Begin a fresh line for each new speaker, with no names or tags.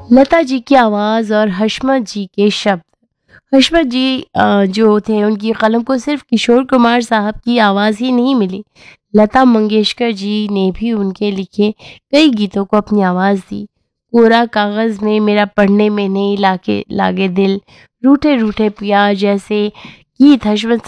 लता जी की आवाज़ और हशमत जी के शब्द। हशमत जी जो थे उनकी कलम को सिर्फ किशोर कुमार साहब की आवाज़ ही नहीं मिली, लता मंगेशकर जी ने भी उनके लिखे कई गीतों को अपनी आवाज़ दी। कोरा कागज़ में मेरा पढ़ने में नहीं लागे लागे दिल, रूठे रूठे प्यार जैसे गीत हशमत